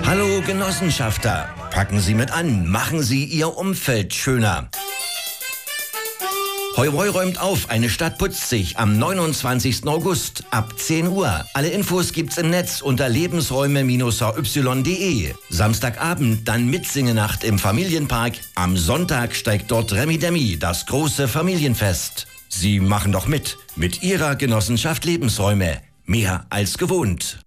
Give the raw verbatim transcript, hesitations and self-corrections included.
Hallo Genossenschafter, packen Sie mit an, machen Sie Ihr Umfeld schöner. Heu Heu räumt auf, eine Stadt putzt sich am neunundzwanzigsten August ab zehn Uhr. Alle Infos gibt's im Netz unter lebensräume Bindestrich h y punkt de. Samstagabend dann Mitsingenacht im Familienpark. Am Sonntag steigt dort Remi Demi, das große Familienfest. Sie machen doch mit, mit Ihrer Genossenschaft Lebensräume. Mehr als gewohnt.